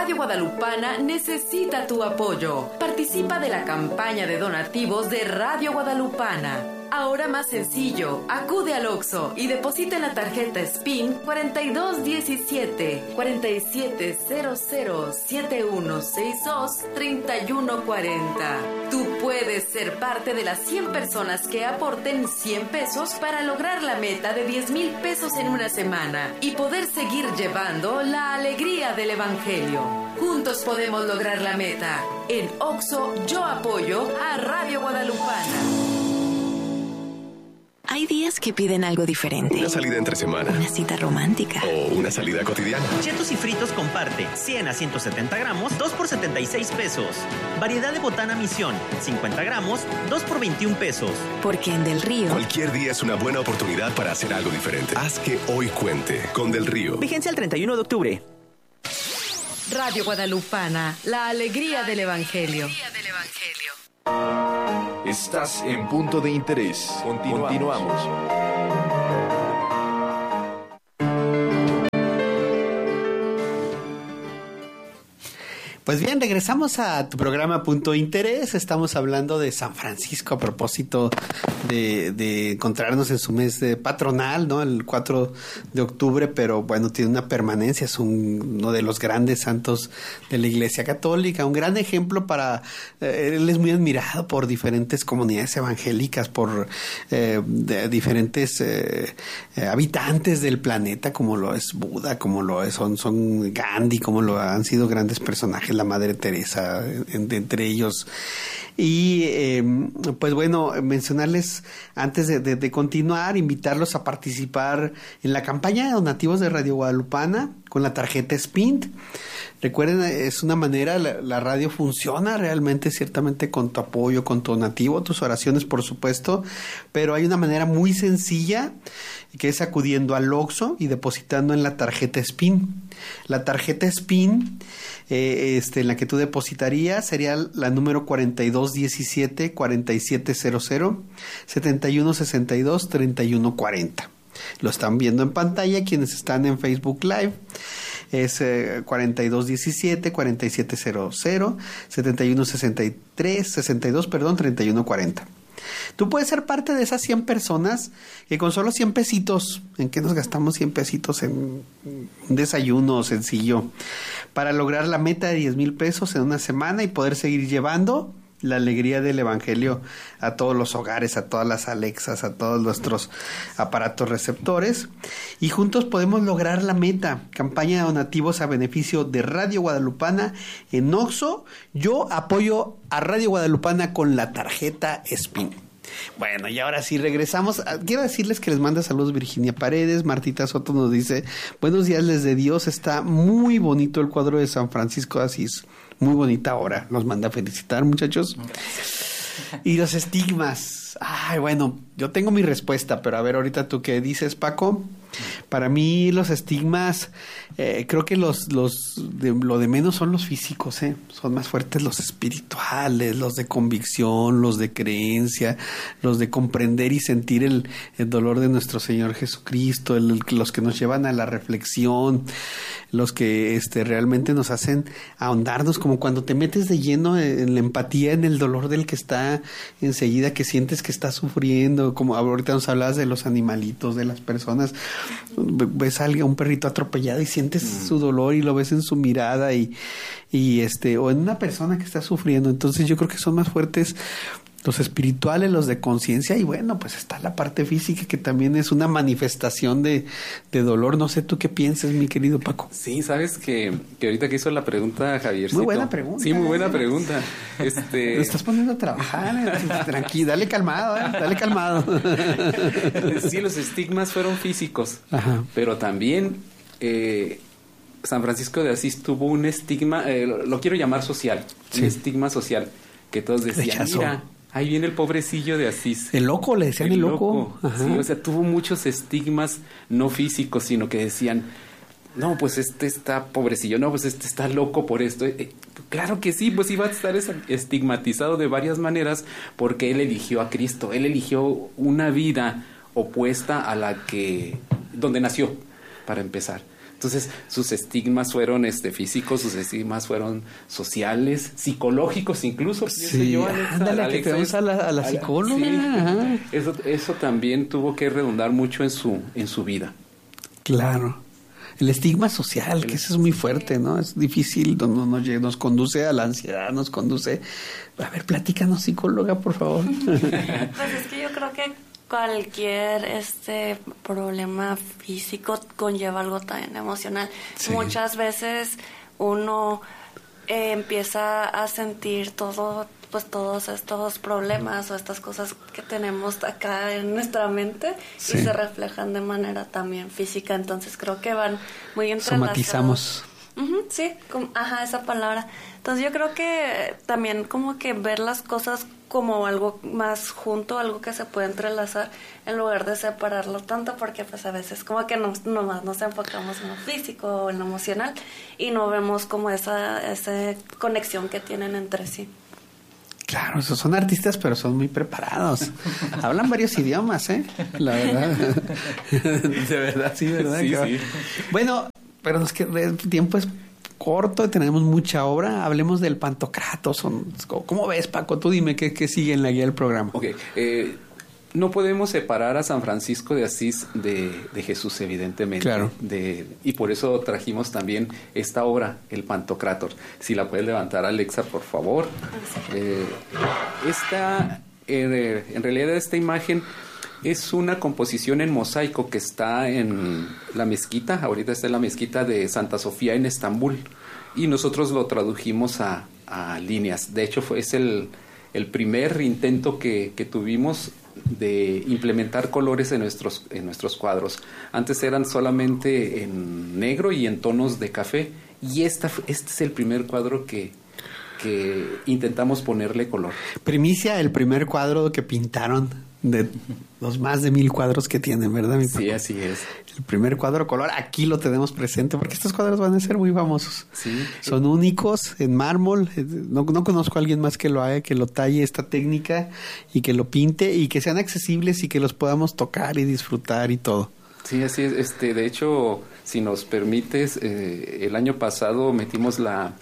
Radio Guadalupana necesita tu apoyo. Participa de la campaña de donativos de Radio Guadalupana. Ahora más sencillo, acude al Oxxo y deposita en la tarjeta SPIN 4217 470071623140. Tú puedes ser parte de las 100 personas que aporten 100 pesos para lograr la meta de 10,000 pesos en una semana y poder seguir llevando la alegría del Evangelio. Juntos podemos lograr la meta. En Oxxo yo apoyo a Radio Guadalupana. Hay días que piden algo diferente. Una salida entre semana. Una cita romántica. O una salida cotidiana. Chetos y fritos comparte. 100 a 170 gramos, 2 por 76 pesos. Variedad de botana misión. 50 gramos, 2 por 21 pesos. Porque en Del Río... Cualquier día es una buena oportunidad para hacer algo diferente. Haz que hoy cuente con Del Río. Vigencia el 31 de octubre. Radio Guadalupana, la alegría del Evangelio. Estás en Punto de Interés. Continuamos. Pues bien, regresamos a tu programa Punto de Interés. Estamos hablando de San Francisco a propósito de encontrarnos en su mes patronal, ¿no? El 4 de octubre, pero bueno, tiene una permanencia, es uno de los grandes santos de la Iglesia Católica, un gran ejemplo para... él es muy admirado por diferentes comunidades evangélicas, por diferentes habitantes del planeta, como lo es Buda, como lo es, son Gandhi, como lo han sido grandes personajes, la Madre Teresa, entre ellos. Y pues bueno, mencionarles antes de continuar, invitarlos a participar en la campaña de donativos de Radio Guadalupana con la tarjeta SPIN. Recuerden, es una manera, la radio funciona realmente, ciertamente con tu apoyo, con tu donativo, tus oraciones por supuesto, pero hay una manera muy sencilla que es acudiendo al Oxxo y depositando en la tarjeta SPIN. La tarjeta SPIN en la que tú depositarías sería la número 4217-4700-7162-3140. Lo están viendo en pantalla quienes están en Facebook Live. Es 4217-4700-7163-32, 3140. Tú puedes ser parte de esas 100 personas que con solo 100 pesitos, ¿en qué nos gastamos 100 pesitos? En un desayuno sencillo, para lograr la meta de 10,000 pesos en una semana y poder seguir llevando la alegría del Evangelio a todos los hogares, a todas las Alexas, a todos nuestros aparatos receptores. Y juntos podemos lograr la meta. Campaña de donativos a beneficio de Radio Guadalupana en Oxxo. Yo apoyo a Radio Guadalupana con la tarjeta SPIN. Bueno, y ahora sí regresamos. Quiero decirles que les manda saludos Virginia Paredes. Martita Soto nos dice: buenos días desde Dios. Está muy bonito el cuadro de San Francisco de Asís. Muy bonita hora. Los manda a felicitar, muchachos. Y los estigmas. Ay, bueno, yo tengo mi respuesta, pero a ver ahorita tú qué dices, Paco. Para mí los estigmas, creo que lo de menos son los físicos, son más fuertes los espirituales, los de convicción, los de creencia, los de comprender y sentir el dolor de nuestro Señor Jesucristo, los que nos llevan a la reflexión, los que realmente nos hacen ahondarnos, como cuando te metes de lleno en la empatía, en el dolor del que está enseguida, que sientes que está sufriendo, como ahorita nos hablabas de los animalitos, de las personas. Ves a un perrito atropellado y sientes su dolor y lo ves en su mirada y o en una persona que está sufriendo. Entonces yo creo que son más fuertes los espirituales, los de conciencia, y bueno, pues está la parte física que también es una manifestación de dolor. No sé tú qué piensas, mi querido Paco. Sí, sabes que ahorita que hizo la pregunta Javiercito. Muy buena pregunta. Sí, muy buena pregunta. Lo estás poniendo a trabajar, tranquilo, dale calmado, dale calmado. Sí, los estigmas fueron físicos. Ajá. Pero también San Francisco de Asís tuvo un estigma, lo quiero llamar social, sí. Un estigma social, que todos decían, rechazó. Mira, ahí viene el pobrecillo de Asís. El loco, le decían el loco. Ajá. Sí, o sea, tuvo muchos estigmas no físicos, sino que decían, no, pues este está pobrecillo, no, pues este está loco por esto. Claro que sí, pues iba a estar estigmatizado de varias maneras porque él eligió a Cristo, él eligió una vida opuesta a la que, donde nació, para empezar. Entonces, sus estigmas fueron físicos, sus estigmas fueron sociales, psicológicos incluso. Sí, ándale, que tenemos a la psicóloga. Sí. Eso también tuvo que redundar mucho en su vida. Claro. El estigma social, que eso es muy fuerte, ¿no? Es difícil, nos conduce a la ansiedad, nos conduce... A ver, platícanos, psicóloga, por favor. Pues es que yo creo que cualquier problema físico conlleva algo también emocional. Sí. Muchas veces uno empieza a sentir todos estos problemas o estas cosas que tenemos acá en nuestra mente, sí, y se reflejan de manera también física. Entonces creo que van muy entrelazados. Somatizamos. Sí, esa palabra. Entonces yo creo que también como que ver las cosas como algo más junto, algo que se puede entrelazar en lugar de separarlo tanto, porque pues a veces como que nomás nos enfocamos en lo físico o en lo emocional y no vemos como esa conexión que tienen entre sí. Claro, esos son artistas, pero son muy preparados. Hablan varios idiomas, la verdad. De verdad, sí, ¿verdad? Sí. Bueno, pero es que el tiempo es corto, tenemos mucha obra. Hablemos del Pantocrator. ¿Cómo ves, Paco? Tú dime qué sigue en la guía del programa. Ok, no podemos separar a San Francisco de Asís de Jesús, evidentemente. Claro. Y por eso trajimos también esta obra, el Pantocrator. Si la puedes levantar, Alexa, por favor. En realidad esta imagen es una composición en mosaico que está en la mezquita. Ahorita está en la mezquita de Santa Sofía en Estambul. Y nosotros lo tradujimos a líneas. De hecho, es el primer intento que tuvimos de implementar colores en nuestros cuadros. Antes eran solamente en negro y en tonos de café, y este es el primer cuadro que intentamos ponerle color. Primicia, el primer cuadro que pintaron de los más de 1000 cuadros que tienen, ¿verdad, mi Paco? Sí, así es. El primer cuadro color, aquí lo tenemos presente, porque estos cuadros van a ser muy famosos. Sí. Son únicos, en mármol. No conozco a alguien más que lo haga, que lo talle esta técnica y que lo pinte y que sean accesibles y que los podamos tocar y disfrutar y todo. Sí, así es. De hecho, si nos permites, el año pasado metimos la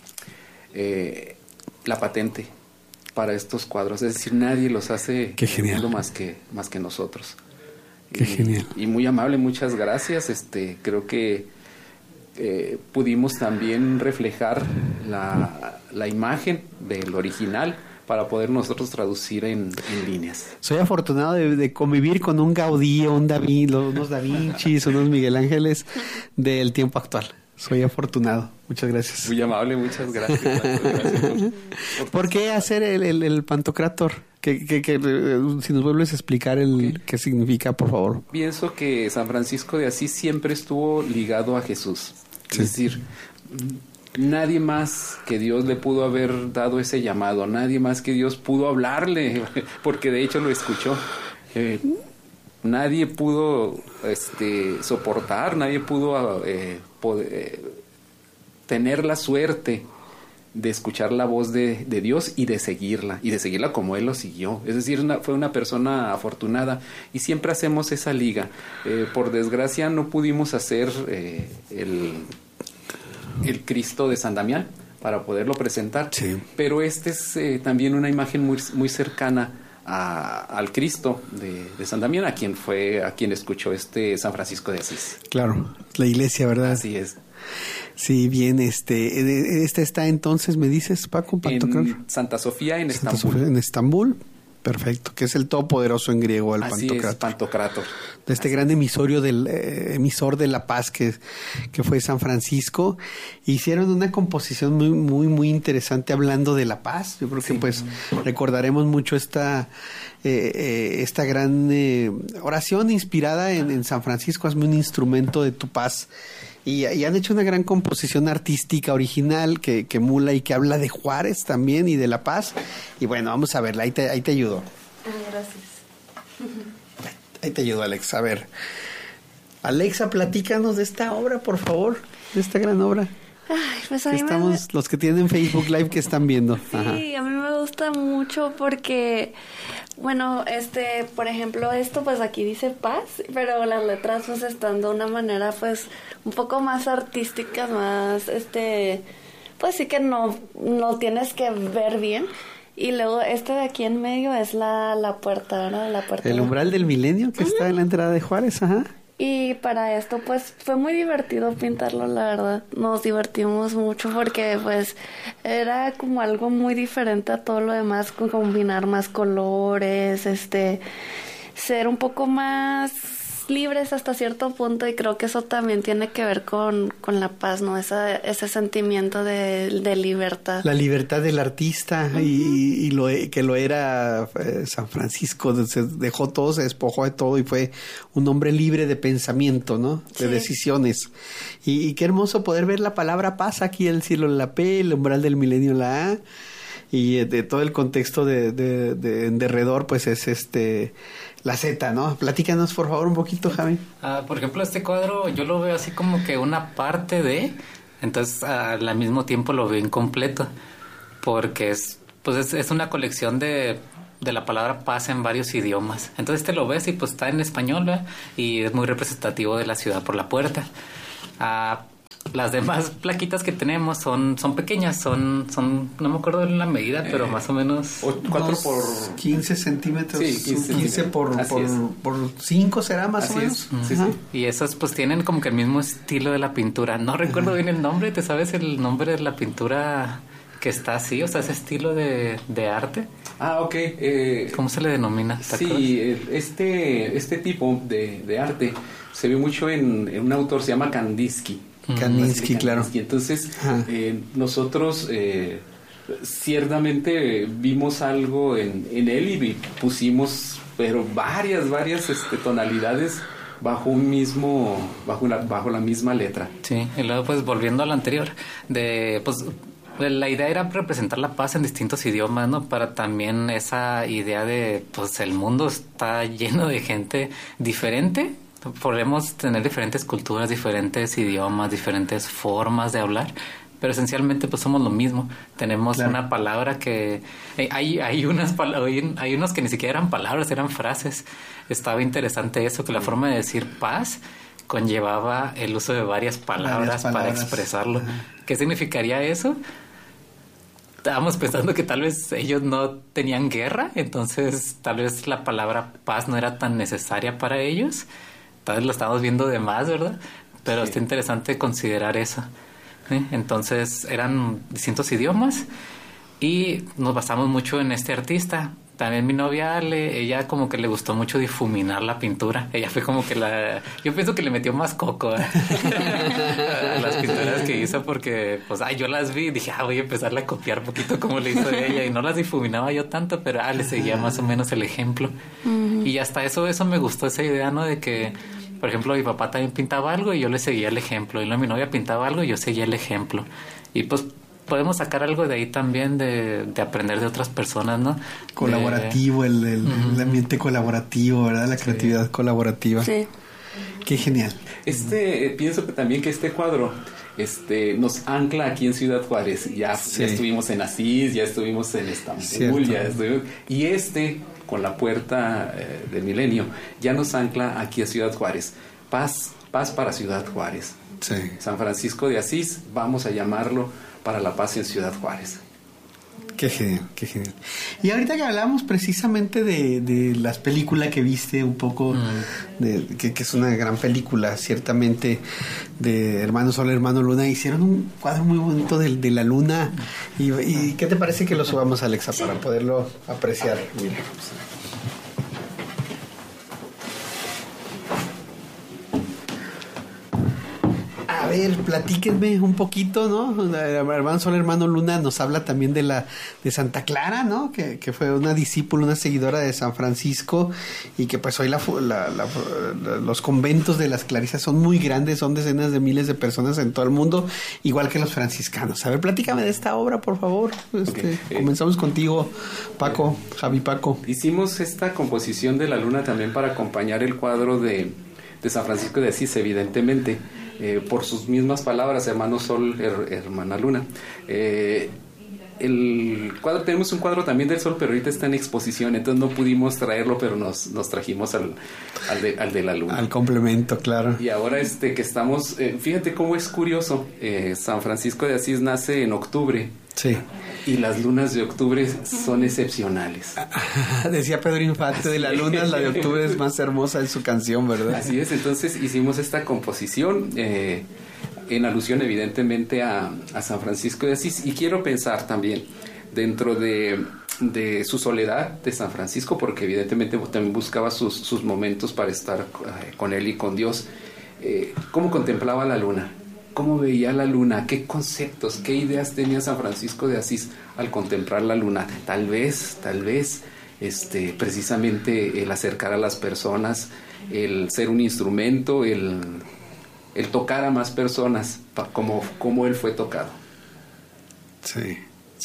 patente para estos cuadros, es decir, nadie los hace más que nosotros. Qué genial. Y muy amable, muchas gracias. Creo que pudimos también reflejar la imagen del original para poder nosotros traducir en líneas. Soy afortunado de convivir con un Gaudí, unos Da Vinci, unos Miguel Ángeles del tiempo actual. Soy afortunado. Muchas gracias. Muy amable, muchas gracias. ¿Por qué hacer el Pantocrator? Si nos vuelves a explicar qué significa, por favor. Pienso que San Francisco de Asís siempre estuvo ligado a Jesús. Sí. Es decir, nadie más que Dios le pudo haber dado ese llamado. Nadie más que Dios pudo hablarle, porque de hecho lo escuchó. Nadie pudo soportar, nadie pudo tener la suerte de escuchar la voz de Dios y de seguirla como Él lo siguió. Es decir, fue una persona afortunada, y siempre hacemos esa liga. Por desgracia no pudimos hacer el Cristo de San Damián para poderlo presentar, sí, pero es también una imagen muy, muy cercana al Cristo de San Damián, a quien escuchó San Francisco de Asís. Claro, la iglesia, ¿verdad? Así es. Sí, bien, está entonces, me dices, Paco, en Santa Sofía, en Estambul. Sofía, en Estambul, perfecto, que es el todopoderoso en griego, el Pantocrator. Es, Pantocrator. De gran emisor de la paz que fue San Francisco. Hicieron una composición muy, muy, muy interesante hablando de la paz. Yo creo que pues recordaremos mucho esta gran oración inspirada en San Francisco, hazme un instrumento de tu paz. Y han hecho una gran composición artística original que emula y que habla de Juárez también y de la paz. Y bueno, vamos a verla, ahí te ayudo. Gracias. Ahí te ayudo, Alexa. A ver, Alexa, platícanos de esta obra, por favor, de esta gran obra. Ay, pues a mí los que tienen Facebook Live que están viendo. Sí, ajá. A mí me gusta mucho porque Bueno, por ejemplo, esto pues aquí dice paz, pero las letras pues están de una manera pues un poco más artísticas, más pues sí que no tienes que ver bien. Y luego de aquí en medio es la puerta, ¿verdad? La puerta. El umbral del milenio que está en la entrada de Juárez, ajá. Y para esto pues fue muy divertido pintarlo, la verdad. Nos divertimos mucho porque pues era como algo muy diferente a todo lo demás, combinar más colores, ser un poco más libres hasta cierto punto, y creo que eso también tiene que ver con la paz, ¿no? Ese sentimiento de libertad. La libertad del artista. Uh-huh. y que lo era San Francisco, se dejó todo, se despojó de todo y fue un hombre libre de pensamiento, ¿no? De decisiones. Y qué hermoso poder ver la palabra paz aquí, el cielo en la P, el umbral del milenio en la A, y de todo el contexto de derredor, pues es la Z, ¿no? Platícanos, por favor, un poquito, Javi. Por ejemplo, este cuadro yo lo veo así como que una parte de... Entonces, al mismo tiempo lo veo incompleto, porque es una colección de la palabra paz en varios idiomas. Entonces te lo ves y pues está en español, ¿verdad? Y es muy representativo de la ciudad por la puerta. Las demás plaquitas que tenemos son pequeñas, son no me acuerdo de la medida, pero más o menos 4 por 15 centímetros. Sí, 15 por 5 será más o menos. Sí. Y esas pues tienen como que el mismo estilo de la pintura. No recuerdo bien el nombre. ¿Te sabes el nombre de la pintura que está así? O sea, ese estilo de arte. Ok. ¿Cómo se le denomina? Sí, este tipo de arte se ve mucho en un autor, se llama Kandinsky. Kandinsky, claro. Entonces, nosotros ciertamente vimos algo en él y pusimos, pero varias tonalidades bajo la misma letra. Sí, y luego pues volviendo a lo anterior, la idea era representar la paz en distintos idiomas, ¿no? Para también esa idea de, pues el mundo está lleno de gente diferente. Podemos tener diferentes culturas, diferentes idiomas, diferentes formas de hablar, pero esencialmente pues somos lo mismo. Tenemos una palabra que... Hay unos que ni siquiera eran palabras, eran frases. Estaba interesante eso, que la forma de decir paz conllevaba el uso de varias palabras para expresarlo. ¿Qué significaría eso? Estábamos pensando que tal vez ellos no tenían guerra, entonces tal vez la palabra paz no era tan necesaria para ellos. Tal vez lo estamos viendo de más, ¿verdad? Pero está interesante considerar eso. ¿Sí? Entonces eran distintos idiomas y nos basamos mucho en este artista. También mi novia, ella como que le gustó mucho difuminar la pintura. Ella fue como que yo pienso que le metió más coco a las pinturas que hizo, porque pues yo las vi y dije, voy a empezarle a copiar un poquito como le hizo ella, y no las difuminaba yo tanto, pero le seguía más o menos el ejemplo. Uh-huh. Y hasta eso me gustó, esa idea, ¿no? De que, por ejemplo, mi papá también pintaba algo y yo le seguía el ejemplo, y luego mi novia pintaba algo y yo seguía el ejemplo. Y pues podemos sacar algo de ahí también, de aprender de otras personas, ¿no? Colaborativo, el ambiente colaborativo, ¿verdad? La creatividad colaborativa. Sí. Qué genial. Pienso que también que este cuadro nos ancla aquí en Ciudad Juárez. Ya estuvimos en Asís, ya estuvimos en Estambul, y con la puerta del milenio ya nos ancla aquí a Ciudad Juárez. Paz para Ciudad Juárez. Sí. San Francisco de Asís, vamos a llamarlo, para la paz en Ciudad Juárez. Qué genial, qué genial. Y ahorita que hablamos precisamente de las películas que viste un poco, que es una gran película, ciertamente, de Hermano Sol, Hermano Luna, hicieron un cuadro muy bonito de la luna. ¿Y qué te parece que lo subamos, Alexa, para poderlo apreciar? Mira. A ver, platíquenme un poquito, ¿no? Hermano Sol, Hermano Luna nos habla también de Santa Clara, ¿no? Que fue una discípula, una seguidora de San Francisco, y que pues hoy los conventos de las clarisas son muy grandes, son decenas de miles de personas en todo el mundo, igual que los franciscanos. A ver, platícame de esta obra, por favor. Comenzamos contigo, Paco, Javi Paco. Hicimos esta composición de la luna también para acompañar el cuadro de San Francisco de Asís, evidentemente. Por sus mismas palabras, hermano Sol, hermana Luna. el cuadro, tenemos un cuadro también del Sol, pero ahorita está en exposición, entonces no pudimos traerlo, pero nos trajimos al de la Luna. Al complemento, claro. Y ahora que estamos, fíjate cómo es curioso, San Francisco de Asís nace en octubre. Sí. Y las lunas de octubre son excepcionales. Decía Pedro Infante, de la luna, la de octubre es más hermosa en su canción, ¿verdad? Así es, entonces hicimos esta composición en alusión evidentemente a San Francisco de Asís, y quiero pensar también dentro de su soledad de San Francisco, porque evidentemente también buscaba sus momentos para estar con él y con Dios. ¿Cómo contemplaba la luna? ¿Cómo veía la luna? ¿Qué conceptos, qué ideas tenía San Francisco de Asís al contemplar la luna? Tal vez, precisamente el acercar a las personas, el ser un instrumento, el tocar a más personas, como él fue tocado. Sí.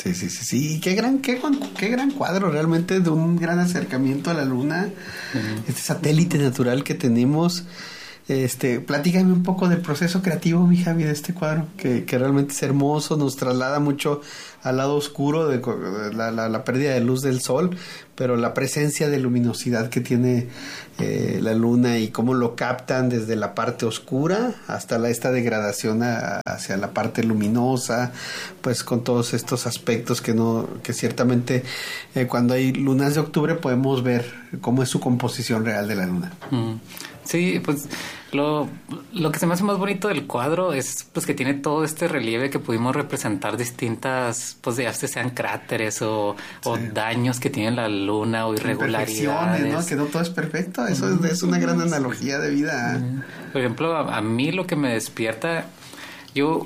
Y qué gran cuadro, realmente, de un gran acercamiento a la luna, este satélite natural que tenemos. Platícame un poco del proceso creativo, mi Javi, de este cuadro, que realmente es hermoso, nos traslada mucho al lado oscuro de la pérdida de luz del sol, pero la presencia de luminosidad que tiene la luna, y cómo lo captan desde la parte oscura hasta esta degradación hacia la parte luminosa, pues con todos estos aspectos que ciertamente cuando hay lunas de octubre podemos ver cómo es su composición real de la luna. Sí, pues lo que se me hace más bonito del cuadro es pues que tiene todo este relieve que pudimos representar distintas, pues ya sean cráteres o daños que tiene la luna o irregularidades, ¿no? Que no todo es perfecto. Eso es una gran analogía de vida. Por ejemplo, a mí lo que me despierta, yo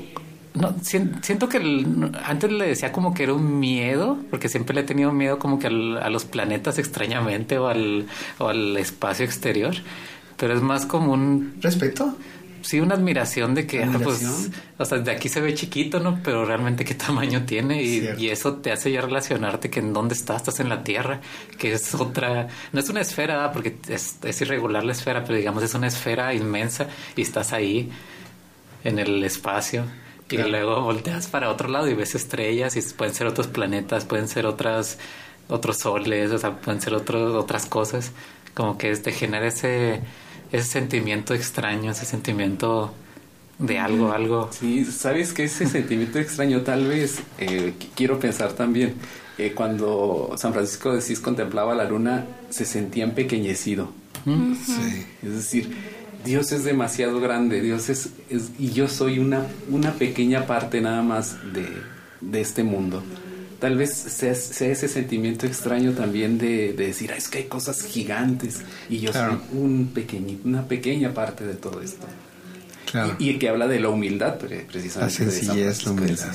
siento que antes le decía como que era un miedo, porque siempre le he tenido miedo como que a los planetas extrañamente o al espacio exterior. Pero es más como un... ¿Respeto? Sí, una admiración de que, pues, o sea, de aquí se ve chiquito, ¿no? Pero realmente qué tamaño tiene y eso te hace ya relacionarte que en dónde estás en la Tierra, que es otra... No es una esfera, ¿verdad? Porque es irregular la esfera, pero digamos es una esfera inmensa y estás ahí en el espacio. Claro. Y luego volteas para otro lado y ves estrellas y pueden ser otros planetas, pueden ser otros soles, o sea, pueden ser otras cosas. Como que te genera ese sentimiento extraño, ese sentimiento de algo. Sí, sabes que ese sentimiento extraño tal vez, quiero pensar también, cuando San Francisco de Asís contemplaba la luna, se sentía empequeñecido. Sí. Es decir, Dios es demasiado grande, Dios es y yo soy una pequeña parte nada más de este mundo. Tal vez sea ese sentimiento extraño también de decir, es que hay cosas gigantes y yo soy una pequeña parte de todo esto. Claro. Y que habla de la humildad, precisamente. La sencillez, la humildad.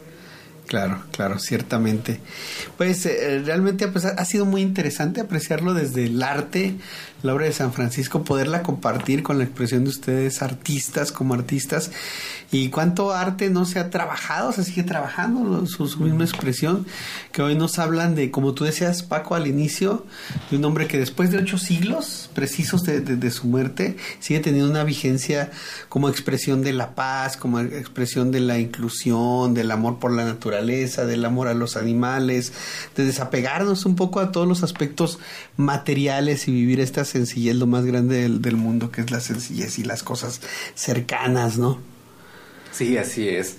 Claro, ciertamente. Pues realmente pues, ha sido muy interesante apreciarlo desde el arte, la obra de San Francisco, poderla compartir con la expresión de ustedes artistas como artistas, y cuánto arte no se ha trabajado, se sigue trabajando su misma expresión, que hoy nos hablan de, como tú decías, Paco, al inicio, de un hombre que después de 8 siglos precisos de su muerte, sigue teniendo una vigencia como expresión de la paz, como expresión de la inclusión, del amor por la naturaleza, del amor a los animales, de desapegarnos un poco a todos los aspectos materiales y vivir esta sencillez, lo más grande del mundo, que es la sencillez y las cosas cercanas, ¿no? Sí, así es.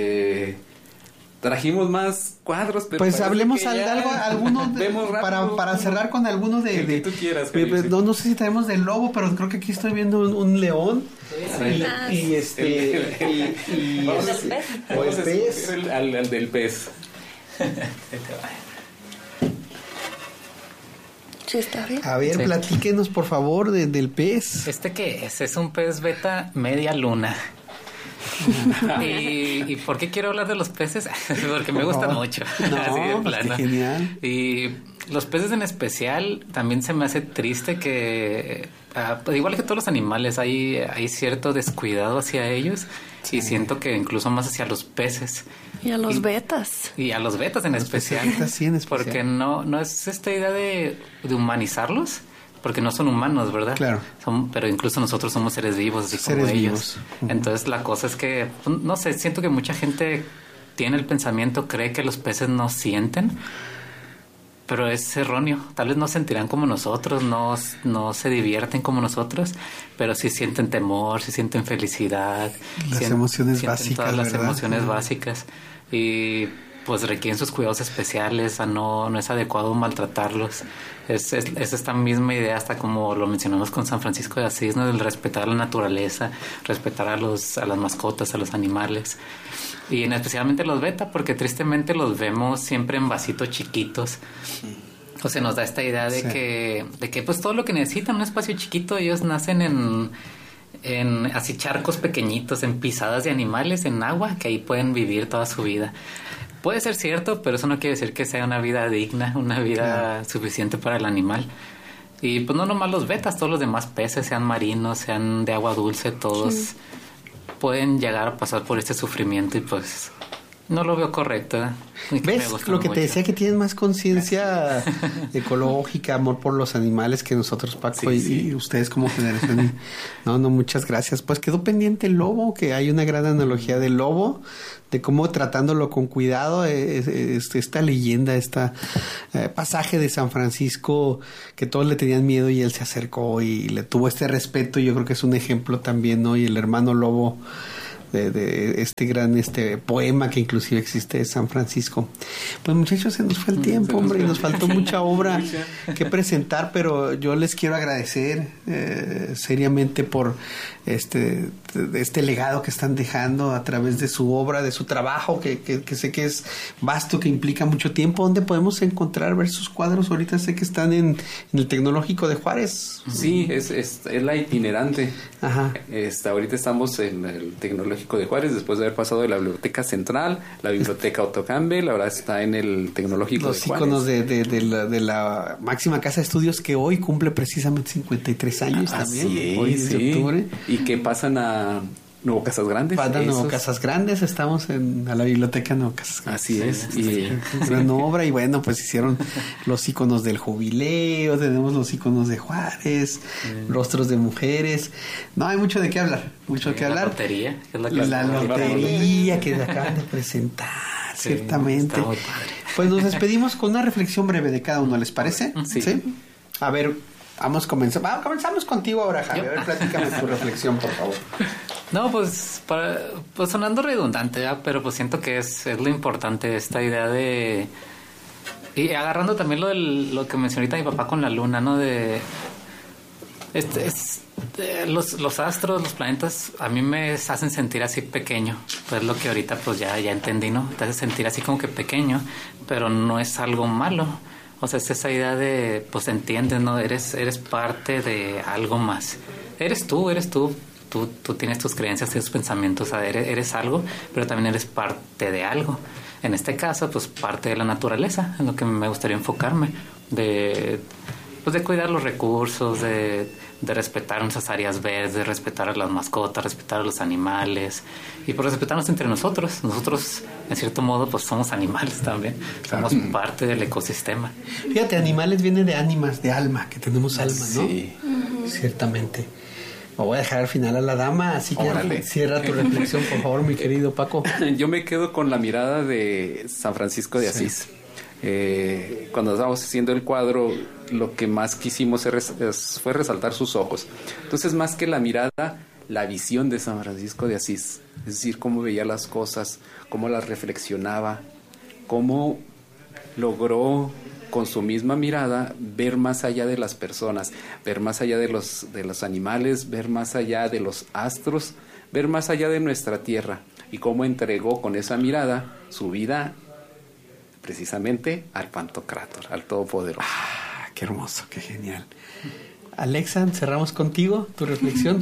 Trajimos más cuadros, pero pues hablemos algunos para cerrar con algunos de que tú quieras. No sé si traemos del lobo, pero creo que aquí estoy viendo un león. Vamos a pez. Al del pez. Sí, está bien. A ver, platíquenos por favor del pez. ¿Qué es? Es un pez beta media luna. ¿Y por qué quiero hablar de los peces? Porque me gustan mucho. Así de plano. Genial. Y los peces en especial también se me hace triste que, igual que todos los animales, hay cierto descuidado hacia ellos. Sí. Y siento que incluso más hacia los peces. Y a los betas. Y a los betas en especial. Porque no es esta idea de humanizarlos. Porque no son humanos, ¿verdad? Claro. Pero incluso nosotros somos seres vivos, así como ellos. Uh-huh. Entonces la cosa es que, no sé, siento que mucha gente tiene el pensamiento, cree que los peces no sienten, pero es erróneo. Tal vez no sentirán como nosotros, no se divierten como nosotros, pero sí sienten temor, sí sienten felicidad. Las emociones sienten básicas, todas las ¿verdad? emociones básicas. Y pues requieren sus cuidados especiales, no es adecuado maltratarlos. Es esta misma idea, hasta como lo mencionamos con San Francisco de Asís, ¿no? Del respetar la naturaleza, respetar a las mascotas, a los animales. Y especialmente los beta, porque tristemente los vemos siempre en vasitos chiquitos. O sea, nos da esta idea de que pues todo lo que necesitan, un espacio chiquito, ellos nacen en así charcos pequeñitos, en pisadas de animales, en agua, que ahí pueden vivir toda su vida. Puede ser cierto, pero eso no quiere decir que sea una vida digna, una vida suficiente para el animal. Y pues no nomás los betas, todos los demás peces, sean marinos, sean de agua dulce, todos pueden llegar a pasar por este sufrimiento y pues no lo veo correcto. ¿Ves lo que te decía, que tienes más conciencia ecológica, amor por los animales que nosotros, Paco, y ustedes como generación? No, muchas gracias. Pues quedó pendiente el lobo, que hay una gran analogía del lobo, de cómo tratándolo con cuidado, esta leyenda, pasaje de San Francisco, que todos le tenían miedo y él se acercó y le tuvo este respeto. Yo creo que es un ejemplo también, ¿no? Y el hermano lobo, de este gran poema que inclusive existe de San Francisco. Pues muchachos, se nos fue el tiempo, hombre, y nos faltó mucha obra que presentar, pero yo les quiero agradecer seriamente por este legado que están dejando a través de su obra, de su trabajo, que sé que es vasto, que implica mucho tiempo. ¿Dónde podemos ver sus cuadros? Ahorita sé que están en el Tecnológico de Juárez. Sí, es la itinerante. Ajá. Ahorita estamos en el Tecnológico de Juárez, después de haber pasado de la Biblioteca Central, la Biblioteca Otto Campbell, ahora está en el Tecnológico de Juárez. Los íconos de la máxima casa de estudios, que hoy cumple precisamente 53 años también. Hoy es de octubre. Y que pasan a Nuevo Casas Grandes. Nuevo Casas Grandes, estamos a la biblioteca Nuevo Casas Grandes. Así es. Y gran obra, y bueno, pues hicieron los íconos del jubileo, tenemos los íconos de Juárez, rostros de mujeres. No, hay mucho de qué hablar, La lotería, que es la lotería que acaban de presentar, ciertamente. Está muy padre. Pues nos despedimos con una reflexión breve de cada uno, ¿les parece? Sí. A ver, comenzamos contigo ahora, Javi. A ver, platícame tu reflexión, por favor. No, pues sonando redundante, ¿ya? Pero pues siento que es lo importante, esta idea de... Y agarrando también lo que mencionó ahorita mi papá con la luna, ¿no? Los astros, los planetas, a mí me hacen sentir así pequeño. Pues lo que ahorita pues ya entendí, ¿no? Te hace sentir así como que pequeño, pero no es algo malo. O sea, es esa idea de, pues entiendes, ¿no? Eres parte de algo más. Eres tú. Tú tienes tus creencias, tus pensamientos, o sea, eres algo, pero también eres parte de algo. En este caso, pues parte de la naturaleza, en lo que me gustaría enfocarme, de cuidar los recursos, de respetar nuestras áreas verdes, de respetar a las mascotas, respetar a los animales, y por respetarnos entre nosotros. Nosotros, en cierto modo, pues somos animales también, somos parte del ecosistema. Fíjate, animales viene de ánimas, de alma, que tenemos alma, ¿no? Sí. Ciertamente. Me voy a dejar al final a la dama, así que cierra tu reflexión, por favor, mi querido Paco. Yo me quedo con la mirada de San Francisco de Asís. Cuando estábamos haciendo el cuadro, lo que más quisimos fue resaltar sus ojos. Entonces, más que la mirada, la visión de San Francisco de Asís, es decir, cómo veía las cosas, cómo las reflexionaba, cómo logró con su misma mirada ver más allá de las personas, ver más allá de los animales, ver más allá de los astros, ver más allá de nuestra tierra, y cómo entregó con esa mirada su vida precisamente al Pantocrátor, al Todopoderoso. Qué hermoso, qué genial. Alexa, cerramos contigo tu reflexión.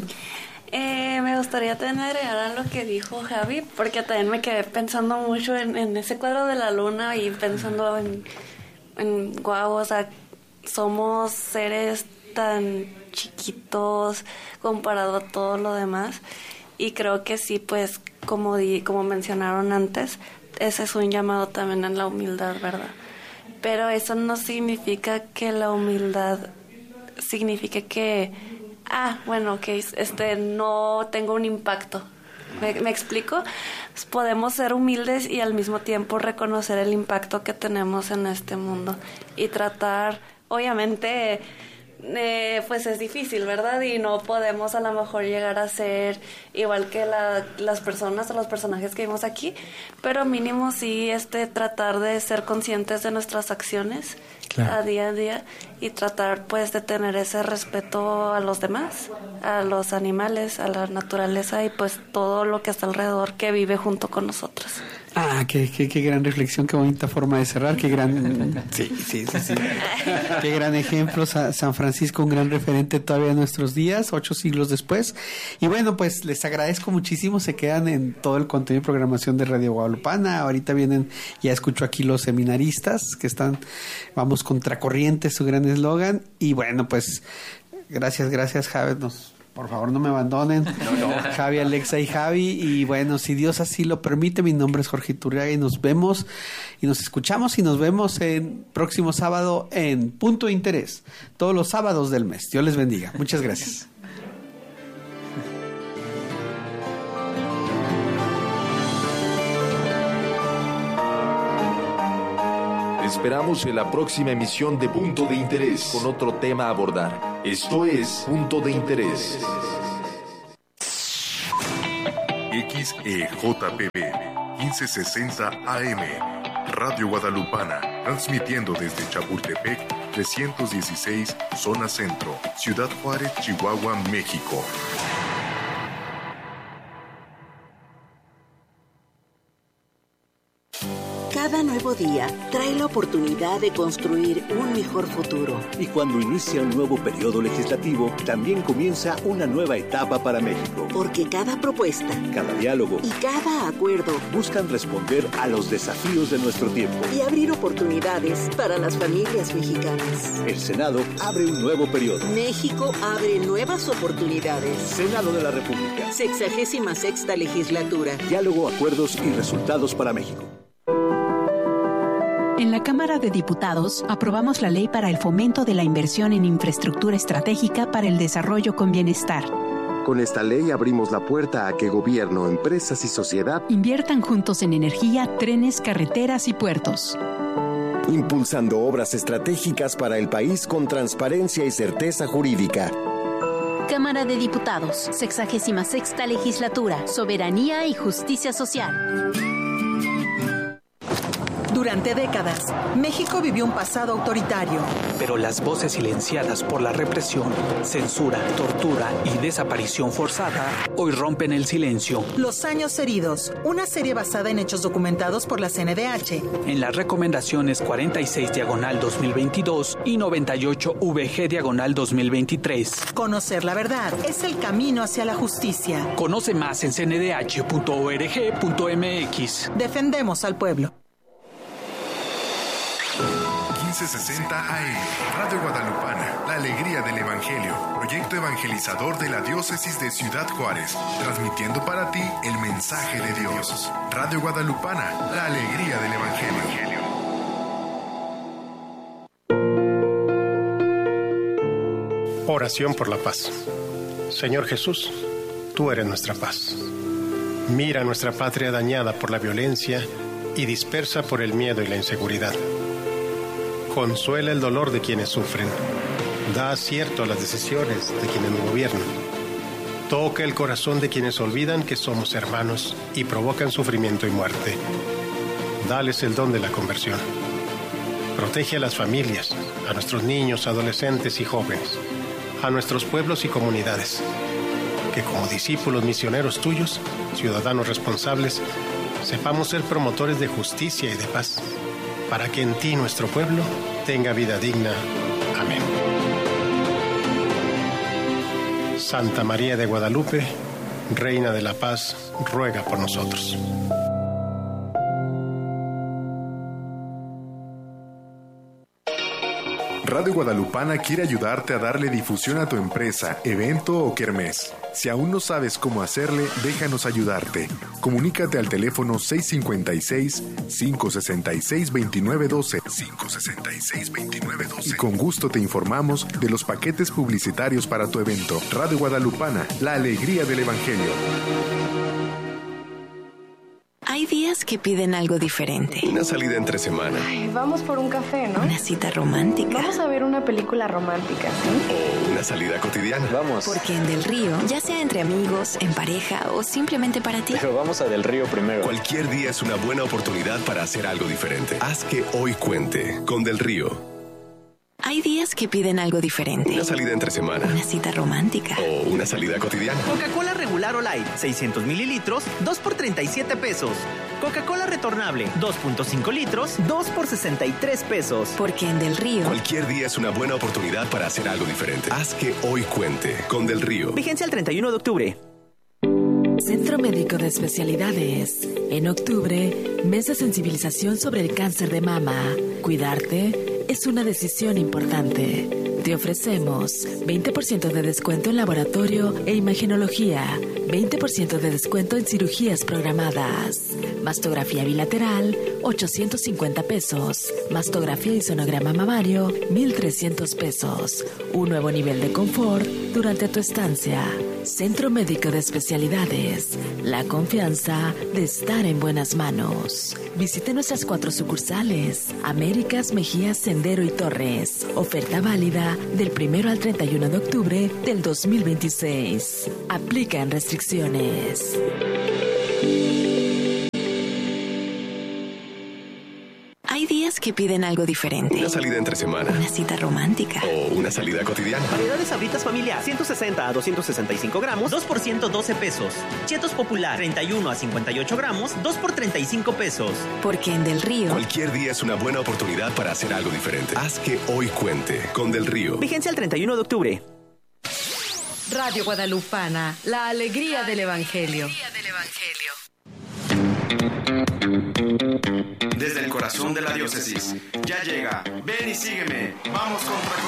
Me gustaría agregar a lo que dijo Javi, porque también me quedé pensando mucho en ese cuadro de la luna y pensando en guau, o sea, somos seres tan chiquitos comparado a todo lo demás, y creo que sí, pues como mencionaron antes, ese es un llamado también a la humildad, ¿verdad? Pero eso no significa que la humildad signifique que no tengo un impacto. ¿Me explico? Podemos ser humildes y al mismo tiempo reconocer el impacto que tenemos en este mundo y tratar, obviamente, pues es difícil, ¿verdad? Y no podemos a lo mejor llegar a ser igual que las personas o los personajes que vimos aquí, pero mínimo sí tratar de ser conscientes de nuestras acciones. Claro. A día y tratar pues de tener ese respeto a los demás, a los animales, a la naturaleza y pues todo lo que está alrededor que vive junto con nosotros. Qué gran reflexión, qué bonita forma de cerrar, qué gran sí. Qué gran ejemplo, San Francisco, un gran referente todavía en nuestros días, 8 siglos después. Y bueno, pues les agradezco muchísimo, se quedan en todo el contenido de programación de Radio Guadalupana. Ahorita vienen, ya escucho aquí los seminaristas que están, vamos contracorriente, su gran eslogan. Y bueno, pues gracias Javi, por favor no me abandonen. No. Javi, Alexa y Javi. Y bueno, si Dios así lo permite, mi nombre es Jorge Iturriaga y nos vemos y nos escuchamos y nos vemos en próximo sábado en Punto de Interés, todos los sábados del mes. Dios les bendiga. Muchas gracias. Esperamos en la próxima emisión de Punto de Interés con otro tema a abordar. Esto es Punto de Interés. XEJPB 1560 AM Radio Guadalupana, transmitiendo desde Chapultepec 316, zona centro, Ciudad Juárez, Chihuahua, México. Cada nuevo día trae la oportunidad de construir un mejor futuro. Y cuando inicia un nuevo periodo legislativo, también comienza una nueva etapa para México. Porque cada propuesta, cada diálogo y cada acuerdo buscan responder a los desafíos de nuestro tiempo y abrir oportunidades para las familias mexicanas. El Senado abre un nuevo periodo. México abre nuevas oportunidades. Senado de la República. 66ª legislatura. Diálogo, acuerdos y resultados para México. En la Cámara de Diputados aprobamos la Ley para el Fomento de la Inversión en Infraestructura Estratégica para el Desarrollo con Bienestar. Con esta ley abrimos la puerta a que gobierno, empresas y sociedad inviertan juntos en energía, trenes, carreteras y puertos. Impulsando obras estratégicas para el país con transparencia y certeza jurídica. Cámara de Diputados, 66ª Legislatura, Soberanía y Justicia Social. Durante décadas, México vivió un pasado autoritario. Pero las voces silenciadas por la represión, censura, tortura y desaparición forzada hoy rompen el silencio. Los años heridos, una serie basada en hechos documentados por la CNDH. En las recomendaciones 46/2022 y 98/VG/2023. Conocer la verdad es el camino hacia la justicia. Conoce más en cndh.org.mx. Defendemos al pueblo. 1560 AM, Radio Guadalupana, la alegría del Evangelio, proyecto evangelizador de la diócesis de Ciudad Juárez, transmitiendo para ti el mensaje de Dios. Radio Guadalupana, la alegría del Evangelio. Oración por la paz. Señor Jesús, tú eres nuestra paz. Mira nuestra patria dañada por la violencia y dispersa por el miedo y la inseguridad. Consuela el dolor de quienes sufren. Da acierto a las decisiones de quienes nos gobiernan. Toca el corazón de quienes olvidan que somos hermanos y provocan sufrimiento y muerte. Dales el don de la conversión. Protege a las familias, a nuestros niños, adolescentes y jóvenes, a nuestros pueblos y comunidades. Que como discípulos misioneros tuyos, ciudadanos responsables, sepamos ser promotores de justicia y de paz, para que en ti nuestro pueblo tenga vida digna. Amén. Santa María de Guadalupe, Reina de la Paz, ruega por nosotros. Radio Guadalupana quiere ayudarte a darle difusión a tu empresa, evento o kermés. Si aún no sabes cómo hacerle, déjanos ayudarte. Comunícate al teléfono 656-566-2912. 566-2912. Y con gusto te informamos de los paquetes publicitarios para tu evento. Radio Guadalupana, la alegría del Evangelio. días que piden algo diferente. Una salida entre semana. Ay, vamos por un café, ¿no? Una cita romántica. Vamos a ver una película romántica, ¿sí? O una salida cotidiana. Vamos. Porque en Del Río, ya sea entre amigos, en pareja o simplemente para ti. Pero vamos a Del Río primero. Cualquier día es una buena oportunidad para hacer algo diferente. Haz que hoy cuente con Del Río. Hay días que piden algo diferente. Una salida entre semana. Una cita romántica. O una salida cotidiana. Coca-Cola regular o light, 600 mililitros, 2 por 37 pesos. Coca-Cola retornable, 2.5 litros, 2 por 63 pesos. Porque en Del Río, cualquier día es una buena oportunidad para hacer algo diferente. Haz que hoy cuente con Del Río. Vigencia el 31 de octubre. Centro Médico de Especialidades. En octubre, mes de sensibilización sobre el cáncer de mama. Cuidarte es una decisión importante. Te ofrecemos 20% de descuento en laboratorio e imagenología, 20% de descuento en cirugías programadas. Mastografía bilateral, 850 pesos. Mastografía y sonograma mamario, 1,300 pesos. Un nuevo nivel de confort durante tu estancia. Centro Médico de Especialidades. La confianza de estar en buenas manos. Visite nuestras 4 sucursales: Américas, Mejías, Sendero y Torres. Oferta válida del 1 al 31 de octubre del 2026. Aplican restricciones. hay días que piden algo diferente. Una salida entre semana. Una cita romántica. O una salida cotidiana. Variedad de Sabritas familiar, 160 a 265 gramos, 2 por 112 pesos. Chetos Popular, 31 a 58 gramos, 2 por 35 pesos. Porque en Del Río, cualquier día es una buena oportunidad para hacer algo diferente. Haz que hoy cuente con Del Río. Vigencia el 31 de octubre. Radio Guadalupana, la alegría del Evangelio. Desde el corazón de la diócesis, ya llega. Ven y sígueme. Vamos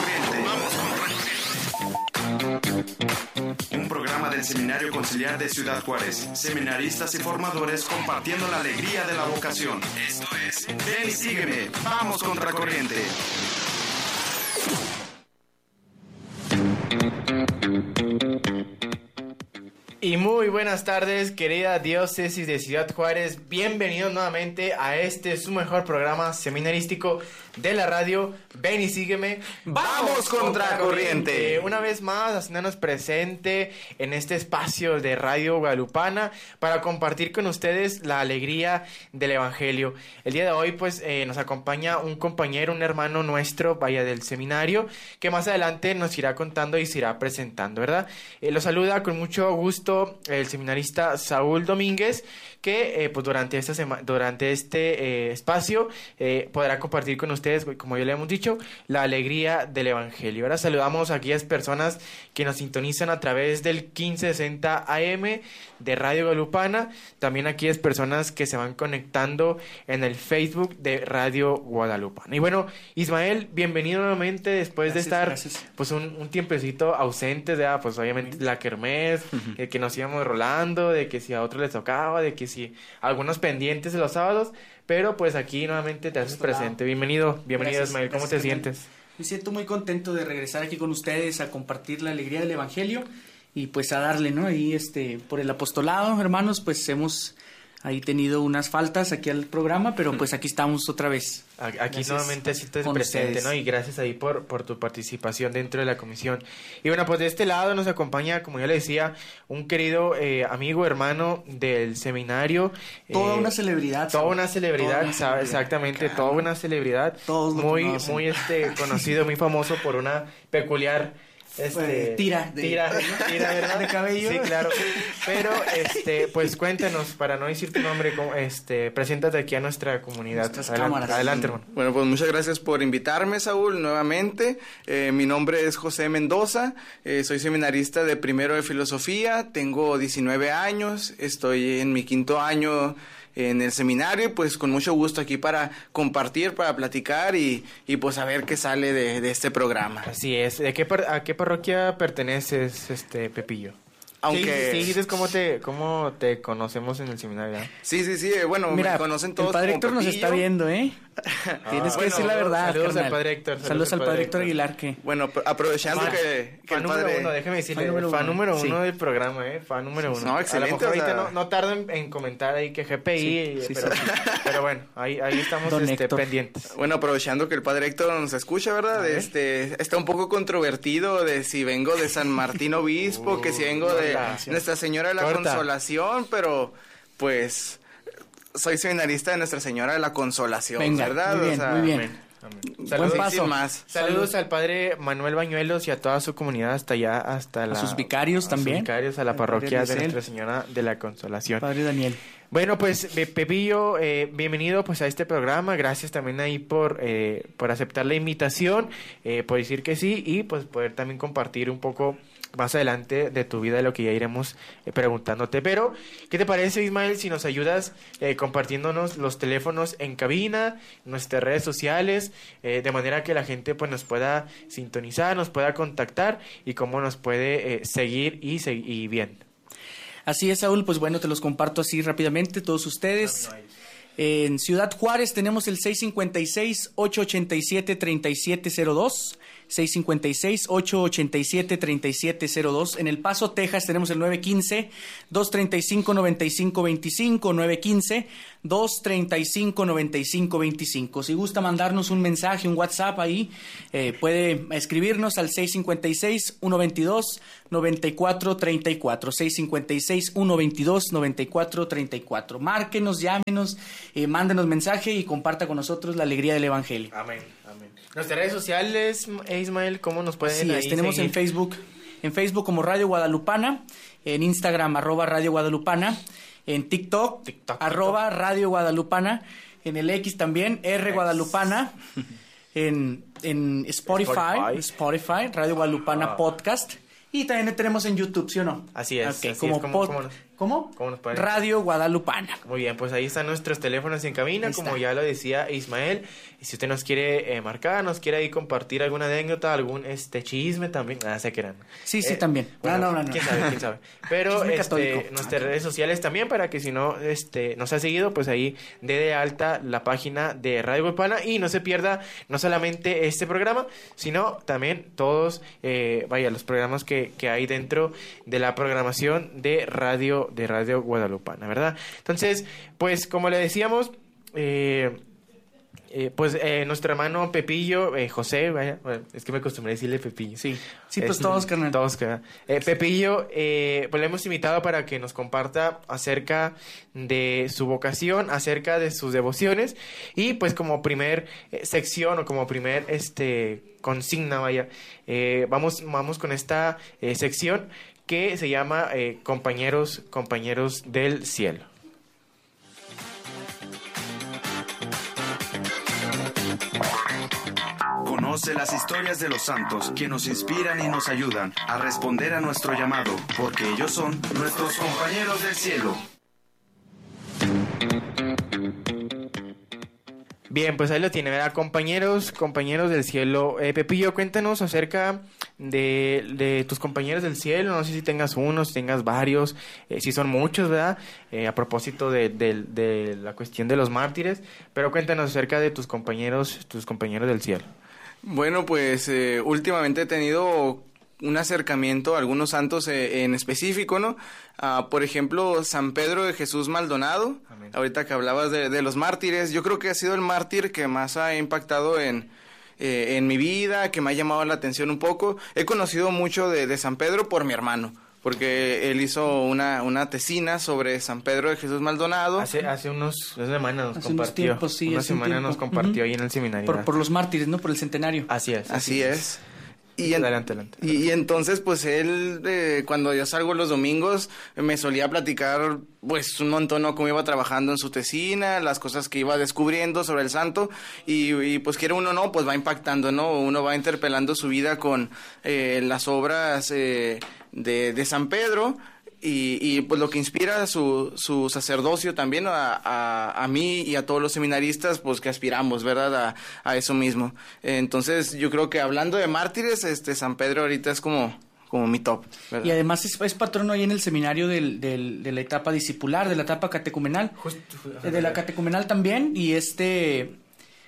contracorriente. Un programa del Seminario Conciliar de Ciudad Juárez. Seminaristas y formadores compartiendo la alegría de la vocación. Esto es Ven y sígueme. Vamos contracorriente. Y muy buenas tardes, querida diócesis de Ciudad Juárez. Bienvenidos nuevamente a su mejor programa seminarístico de la radio. Ven y sígueme. ¡Vamos contracorriente! Una vez más, haciéndonos presente en este espacio de Radio Guadalupana para compartir con ustedes la alegría del Evangelio. El día de hoy, pues, nos acompaña un compañero, un hermano nuestro, vaya, del seminario, que más adelante nos irá contando y se irá presentando, ¿verdad? Lo saluda con mucho gusto el seminarista Saúl Domínguez, que pues durante este espacio podrá compartir con ustedes, como ya le hemos dicho, la alegría del Evangelio. Ahora saludamos a aquellas personas que nos sintonizan a través del 1560 AM de Radio Guadalupana, también aquellas personas que se van conectando en el Facebook de Radio Guadalupana. Y bueno, Ismael, bienvenido nuevamente después de estar pues un tiempecito ausentes, ¿verdad? Pues obviamente la kermés, que nos íbamos rolando, de que si a otros les tocaba, de que si algunos pendientes de los sábados, pero pues aquí nuevamente te haces presente. Bienvenido Ismael, ¿cómo te sientes? Me siento muy contento de regresar aquí con ustedes a compartir la alegría del Evangelio y pues a darle, ¿no? Ahí por el apostolado, hermanos, pues hemos ahí tenido unas faltas aquí al programa, pero pues aquí estamos otra vez. Aquí nuevamente sí te presente, ustedes, ¿no? Y gracias ahí por tu participación dentro de la comisión. Y bueno, pues de este lado nos acompaña, como ya le decía, un querido amigo, hermano del seminario. Toda una celebridad. Toda una celebridad, exactamente, claro. Toda una celebridad. Todos lo conocen. Muy conocido, muy famoso por una peculiar... tira, ¿verdad? De cabello. Sí, claro. Pero, pues cuéntanos, para no decir tu nombre, preséntate aquí a nuestra comunidad. Adelante, hermano. Bueno, pues muchas gracias por invitarme, Saúl, nuevamente. Mi nombre es José Mendoza, soy seminarista de primero de filosofía, tengo 19 años, estoy en mi 5º año en el seminario, pues con mucho gusto aquí para compartir, para platicar y pues a ver qué sale de este programa. Así es. ¿A qué parroquia perteneces, Pepillo? Aunque... Sí, dices cómo te conocemos en el seminario, ¿eh? Sí, bueno, mira, me conocen todos. El padre Héctor nos está viendo, Tienes que decir la verdad. Saludos carnal. al padre Héctor. Saludos al padre Héctor Aguilar. Que... Bueno, aprovechando que fan el número padre... uno, déjeme decirle, fan número uno del programa, fan número uno. No, excelente. A lo mejor o sea... ahorita no tardo en comentar ahí que GPI, pero bueno, ahí estamos pendientes. Bueno, aprovechando que el padre Héctor nos escucha, ¿verdad? Está un poco controvertido de si vengo de San Martín Obispo, que si vengo de Nuestra Señora de la Consolación, pero pues soy seminarista de Nuestra Señora de la Consolación. Venga, ¿verdad? Muy bien, muy bien. Saludos al padre Manuel Bañuelos y a toda su comunidad hasta allá, a sus vicarios también. Sus vicarios, a la parroquia de Nuestra Señora de la Consolación. Padre Daniel. Bueno, pues Pepillo, bienvenido pues a este programa. Gracias también ahí por aceptar la invitación, por decir que sí y pues poder también compartir un poco más adelante de tu vida, de lo que ya iremos preguntándote. Pero, ¿qué te parece, Ismael, si nos ayudas compartiéndonos los teléfonos en cabina, nuestras redes sociales, de manera que la gente pues nos pueda sintonizar, nos pueda contactar y cómo nos puede seguir y bien? Así es, Saúl, pues bueno, te los comparto así rápidamente, todos ustedes. En Ciudad Juárez tenemos el 656-887-3702, 656-887-3702. En El Paso, Texas, tenemos el 915-235-9525, 915-235-9525. Si gusta mandarnos un mensaje, un WhatsApp ahí, puede escribirnos al 656-122-9434, 656-122-9434. Márquenos, llámenos, mándenos mensaje y comparta con nosotros la alegría del Evangelio. Amén, amén. Nuestras redes sociales, Ismael, ¿cómo nos pueden ahí tenemos seguir? En Facebook como Radio Guadalupana, en Instagram @Radio Guadalupana, en TikTok @Radio Guadalupana, en el X también R Guadalupana, en Spotify Radio Guadalupana Podcast, y también tenemos en YouTube, ¿sí o no? Así es. Okay, así ¿Cómo nos pueden? Radio Guadalupana. Muy bien, pues ahí están nuestros teléfonos en cabina, como ya lo decía Ismael. Y si usted nos quiere marcar, nos quiere ahí compartir alguna anécdota, algún chisme también, se crean. Sí, también. Bueno, no. ¿Quién sabe? Pero nuestras redes sociales también, para que si no nos ha seguido, pues ahí dé de alta la página de Radio Guadalupana y no se pierda no solamente este programa, sino también todos los programas que hay dentro de la programación de Radio Guadalupana, ¿verdad? Entonces, pues como le decíamos, nuestro hermano Pepillo, José, es que me acostumbré a decirle Pepillo. Sí, pues todos, carnal. Pepillo, pues le hemos invitado para que nos comparta acerca de su vocación, acerca de sus devociones, y pues como primer sección o como primer consigna, vamos con esta sección que se llama Compañeros del Cielo. Conoce las historias de los santos que nos inspiran y nos ayudan a responder a nuestro llamado, porque ellos son nuestros compañeros del cielo. Bien, pues ahí lo tiene, ¿verdad? Compañeros del cielo. Pepillo, cuéntanos acerca de tus compañeros del cielo. No sé si tengas uno, si tengas varios, si son muchos, ¿verdad? A propósito de la cuestión de los mártires, pero cuéntanos acerca de tus compañeros del cielo. Bueno, pues últimamente he tenido un acercamiento a algunos santos en específico, ¿no? Por ejemplo, San Pedro de Jesús Maldonado. Amén. Ahorita que hablabas de los mártires, yo creo que ha sido el mártir que más ha impactado en mi vida, que me ha llamado la atención un poco. He conocido mucho de San Pedro por mi hermano, porque él hizo una tesina sobre San Pedro de Jesús Maldonado. Hace unas semanas nos compartió. Una semana nos compartió ahí en el seminario. Por los mártires, ¿no? Por el centenario. Así es. Adelante. Y entonces, pues él, cuando yo salgo los domingos, me solía platicar, pues, un montón, ¿no? Cómo iba trabajando en su tesina, las cosas que iba descubriendo sobre el santo, y pues, quiera uno no, pues va impactando, ¿no? Uno va interpelando su vida con las obras de San Pedro, y pues lo que inspira su sacerdocio también a mí y a todos los seminaristas, pues que aspiramos, ¿verdad? A eso mismo. Entonces yo creo que hablando de mártires, San Pedro ahorita es como mi top, ¿verdad? Y además es patrono ahí en el seminario de la etapa discipular, de la etapa catecumenal, de la catecumenal también, y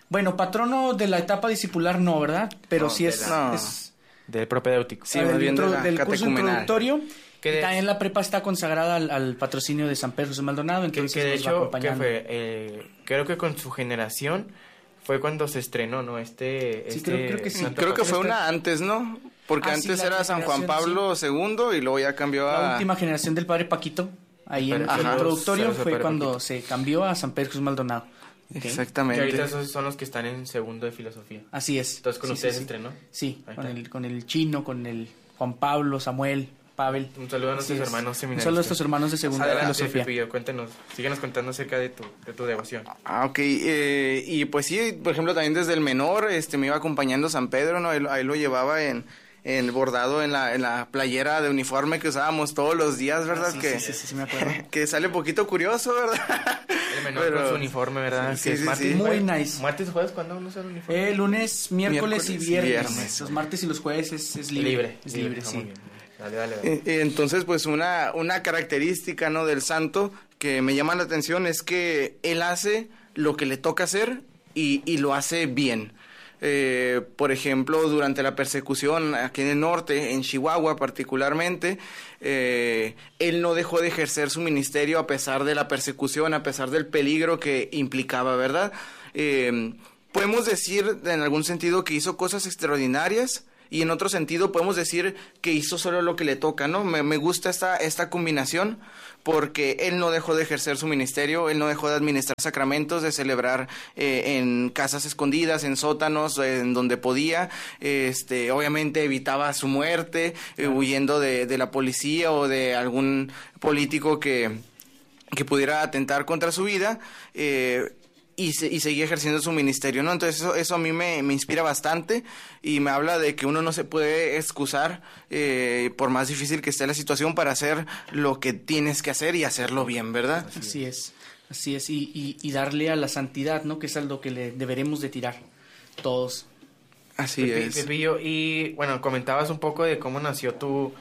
Bueno, patrono de la etapa discipular no, ¿verdad? Pero No, sí es del propedéutico. Sí, más bien del curso introductorio. Que También la prepa está consagrada al patrocinio de San Pedro José Maldonado, entonces que de nos va hecho, acompañando. creo que con su generación fue cuando se estrenó, ¿no? creo que sí. Creo que fue una antes, ¿no? Porque antes era San Juan Pablo II y luego ya cambió a... La última generación del padre Paquito, ahí en el introductorio, fue cuando se cambió a San Pedro José Maldonado. Exactamente. Que ahorita esos son los que están en segundo de filosofía. Así es. Entonces con ustedes estrenó. Sí, con el Chino, con el Juan Pablo, Samuel, Pavel. Un saludo a nuestros hermanos seminaristas. Un saludo a nuestros hermanos de segunda de filosofía. Pepillo, cuéntanos, síguenos contando acerca de tu devoción. Ok, y pues sí, por ejemplo, también desde el menor me iba acompañando San Pedro, ¿no? Ahí lo llevaba en bordado en la playera de uniforme que usábamos todos los días, ¿verdad? Sí, me acuerdo. Que sale poquito curioso, ¿verdad? El menor con su uniforme, ¿verdad? Sí, Muy nice. ¿Martes y jueves cuándo uno usa el uniforme? Lunes, miércoles y viernes. Los martes y los jueves es libre. Es libre, sí. Dale. Entonces, pues una característica, ¿no?, del santo que me llama la atención es que él hace lo que le toca hacer y lo hace bien. Por ejemplo, durante la persecución aquí en el norte, en Chihuahua particularmente, él no dejó de ejercer su ministerio a pesar de la persecución, a pesar del peligro que implicaba, ¿verdad? Podemos decir en algún sentido que hizo cosas extraordinarias, y en otro sentido podemos decir que hizo solo lo que le toca, ¿no? Me gusta esta combinación, porque él no dejó de ejercer su ministerio, él no dejó de administrar sacramentos, de celebrar en casas escondidas, en sótanos, en donde podía. Obviamente evitaba su muerte, huyendo de la policía o de algún político que pudiera atentar contra su vida. Y seguía ejerciendo su ministerio, ¿no? Entonces eso a mí me inspira bastante y me habla de que uno no se puede excusar, por más difícil que esté la situación, para hacer lo que tienes que hacer y hacerlo bien, ¿verdad? Así es. Y darle a la santidad, ¿no? Que es algo que le deberemos de tirar todos. Así es. Pepillo, y bueno, comentabas un poco de cómo nació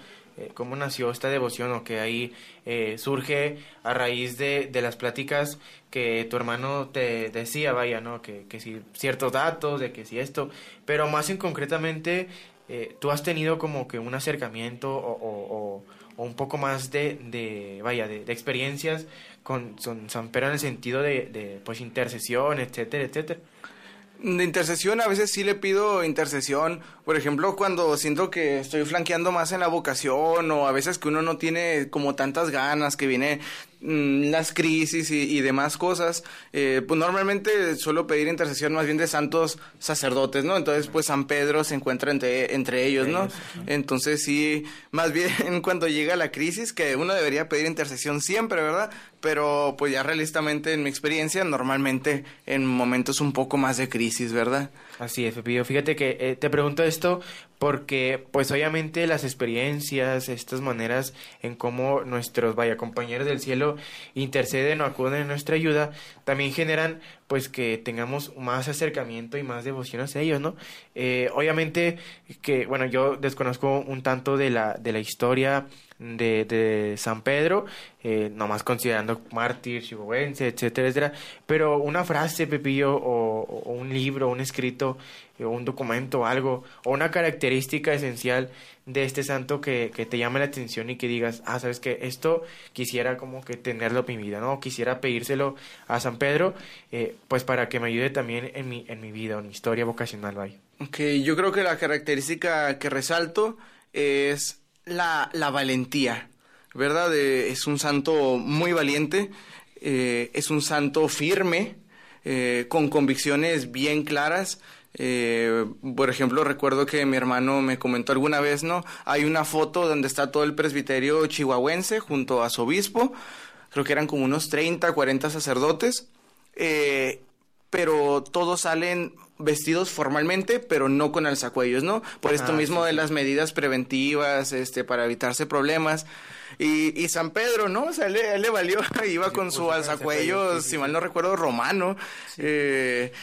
esta devoción, o que ahí surge a raíz de las pláticas que tu hermano te decía, vaya, ¿no? Que si ciertos datos, de que si esto, pero más en concretamente, tú has tenido como que un acercamiento o un poco más de experiencias con San Pedro en el sentido de pues intercesión, etcétera. De intercesión, a veces sí le pido intercesión, por ejemplo, cuando siento que estoy flanqueando más en la vocación, o a veces que uno no tiene como tantas ganas, que viene las crisis y demás cosas, pues normalmente suelo pedir intercesión más bien de santos sacerdotes, ¿no? Entonces pues San Pedro se encuentra entre ellos, ¿no? Entonces sí, más bien cuando llega la crisis, que uno debería pedir intercesión siempre, ¿verdad? Pero pues ya realistamente en mi experiencia, normalmente en momentos un poco más de crisis, ¿verdad? Así es, Pepillo. Fíjate que te pregunto esto porque, pues obviamente las experiencias, estas maneras en cómo nuestros compañeros del cielo interceden o acuden en nuestra ayuda, también generan pues que tengamos más acercamiento y más devoción hacia ellos, ¿no? Obviamente que, bueno, yo desconozco un tanto de la historia de San Pedro, nomás considerando mártir, chihuahuense, etcétera, pero una frase, Pepillo, o un libro, un escrito, un documento, algo, o una característica esencial de este santo que te llame la atención y que digas, sabes que esto quisiera como que tenerlo en mi vida, ¿no? Quisiera pedírselo a San Pedro, pues para que me ayude también en mi vida, en mi historia vocacional, vaya. Ok, yo creo que la característica que resalto es la valentía, ¿verdad? Es un santo muy valiente, es un santo firme, con convicciones bien claras. Por ejemplo, recuerdo que mi hermano me comentó alguna vez, ¿no? Hay una foto donde está todo el presbiterio chihuahuense junto a su obispo, creo que eran como unos 30, 40 sacerdotes, pero todos salen vestidos formalmente, pero no con alzacuellos, ¿no? Por esto mismo de las medidas preventivas, para evitarse problemas. Y San Pedro, ¿no? O sea, él le valió, iba con su alzacuellos, si mal no recuerdo, romano. Sí.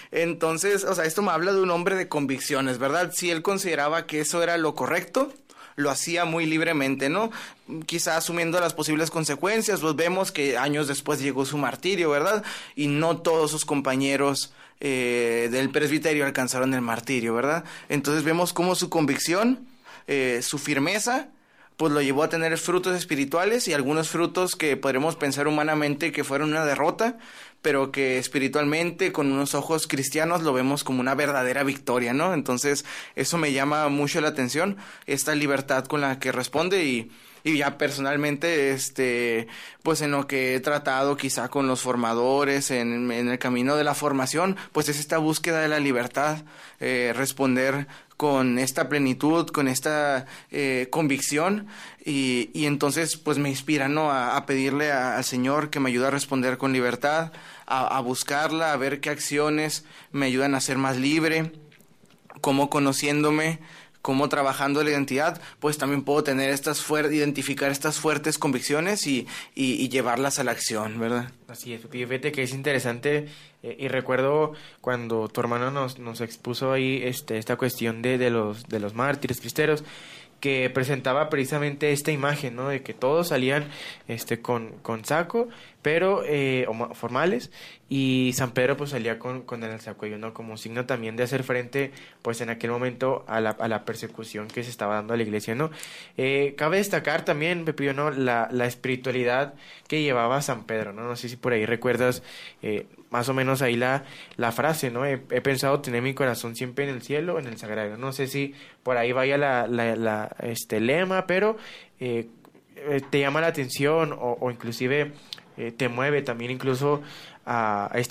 Entonces, o sea, esto me habla de un hombre de convicciones, ¿verdad? Si él consideraba que eso era lo correcto, lo hacía muy libremente, ¿no? Quizá asumiendo las posibles consecuencias, pues vemos que años después llegó su martirio, ¿verdad? Y no todos sus compañeros del presbiterio alcanzaron el martirio, ¿verdad? Entonces vemos cómo su convicción, su firmeza, pues lo llevó a tener frutos espirituales y algunos frutos que podremos pensar humanamente que fueron una derrota, pero que espiritualmente, con unos ojos cristianos, lo vemos como una verdadera victoria, ¿no? Entonces, eso me llama mucho la atención, esta libertad con la que responde y ya personalmente, pues en lo que he tratado quizá con los formadores, en el camino de la formación, pues es esta búsqueda de la libertad, responder con esta plenitud, con esta convicción y entonces pues me inspira, ¿no? A pedirle al Señor que me ayude a responder con libertad, a buscarla, a ver qué acciones me ayudan a ser más libre, cómo conociéndome, cómo trabajando la identidad, pues también puedo tener identificar estas fuertes convicciones y llevarlas a la acción, ¿verdad? Así es, fíjate que es interesante y recuerdo cuando tu hermano nos expuso ahí esta cuestión de los mártires cristeros, que presentaba precisamente esta imagen, ¿no? De que todos salían con saco, pero formales, y San Pedro pues salía con el sacuello, ¿no? Como signo también de hacer frente pues en aquel momento a la persecución que se estaba dando a la iglesia, ¿no? Cabe destacar también, Pepillo, ¿no? La espiritualidad que llevaba San Pedro, ¿no? No sé si por ahí recuerdas más o menos ahí la frase, ¿no? He pensado tener mi corazón siempre en el cielo, en el sagrario. No sé si por ahí vaya el lema, pero te llama la atención o inclusive te mueve también incluso a